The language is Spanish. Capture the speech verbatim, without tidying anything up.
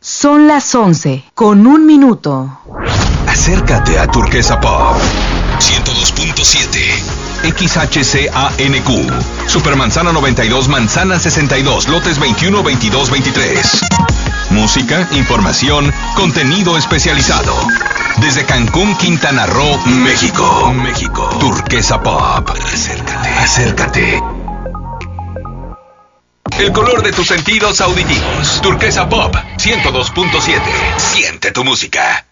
Son las once, con un minuto. Acércate a Turquesa Pop ciento dos punto siete X H C A N Q Supermanzana noventa y dos, Manzana sesenta y dos, lotes veintiuno, veintidós, veintitrés. Música, información, contenido especializado. Desde Cancún, Quintana Roo, México. México. Turquesa Pop. Acércate. Acércate. El color de tus sentidos auditivos. Turquesa Pop ciento dos punto siete. Siente tu música.